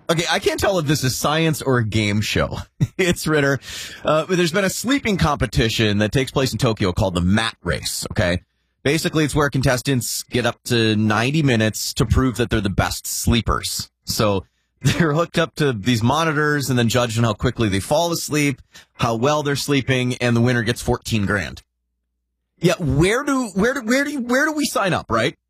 Okay, I can't tell if this is science or a game show. It's Ritter. There's been a sleeping competition that takes place in Tokyo called the Mat Race, okay? Basically, it's where contestants get up to 90 minutes to prove that they're the best sleepers. So they're hooked up to these monitors and then judged on how quickly they fall asleep, how well they're sleeping, and the winner gets $14,000. Yeah, where do we sign up, right?